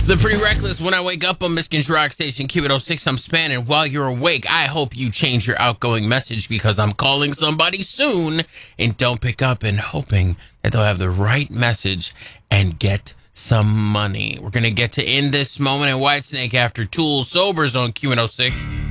The Pretty Reckless. When I wake up on Michigan's Rock Station, Q806, I'm spanning. While you're awake, I hope you change your outgoing message because I'm calling somebody soon and don't pick up and hoping that they'll have the right message and get some money. We're going to get to end this moment in Whitesnake after Tool Sobers on Q806.